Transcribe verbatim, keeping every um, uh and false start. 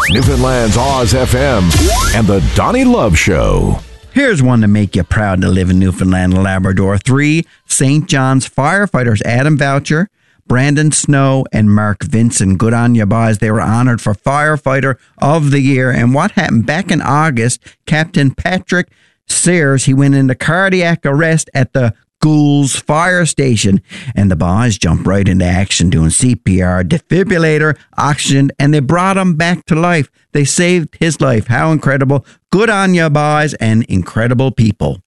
Newfoundland's Oz F M and the Donnie Love Show. Here's one to make you proud to live in Newfoundland and Labrador. Three Saint John's firefighters, Adam Voucher, Brandon Snow, and Mark Vincent. Good on you, boys. They were honored for Firefighter of the Year. And what happened back in August, Captain Patrick Sears, he went into cardiac arrest at the Goulds Fire Station, and the boys jumped right into action doing C P R, defibrillator, oxygen, and they brought him back to life. They saved his life. How incredible. Good on you, boys, and incredible people.